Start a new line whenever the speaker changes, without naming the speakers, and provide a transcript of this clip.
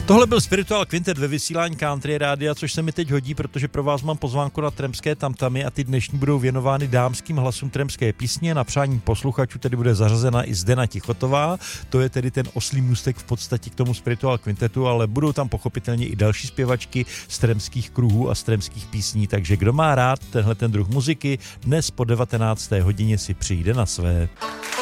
Tohle byl Spiritual Quintet ve vysílání Country Rádia, což se mi teď hodí, protože pro vás mám pozvánku na Tremské tamtamy a ty dnešní budou věnovány dámským hlasům tremské písně. Na přání posluchačů tedy bude zařazena i Zdena Tichotová, to je tedy ten oslý můstek v podstatě k tomu Spiritual Quintetu, ale budou tam pochopitelně i další zpěvačky z tremských kruhů a z tremských písní, takže kdo má rád tenhle ten druh muziky, dnes po 19. hodině si přijde na své.